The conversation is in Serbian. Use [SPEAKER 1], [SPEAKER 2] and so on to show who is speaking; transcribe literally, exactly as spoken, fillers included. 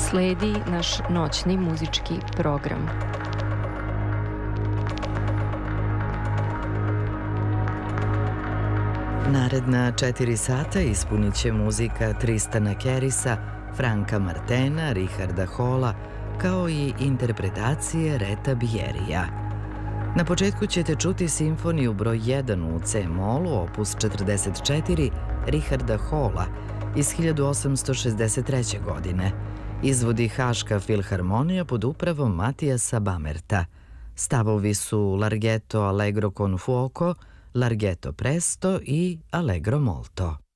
[SPEAKER 1] Sledi naš noćni muzički program.
[SPEAKER 2] Naredna četiri sata ispunit će muzika Tristana Kerisa, Franka Martena, Richarda Holla, kao i interpretacije Reta Bierija. Na početku ćete čuti simfoniju broj jedan u C-molu, opus četrdeset četiri, Richarda Holla iz hiljadu osamsto šezdeset treće. godine. Izvodi Haška filharmonija pod upravom Matijasa Bamerta. Stavovi su Larghetto Allegro con fuoco, Larghetto presto i Allegro molto.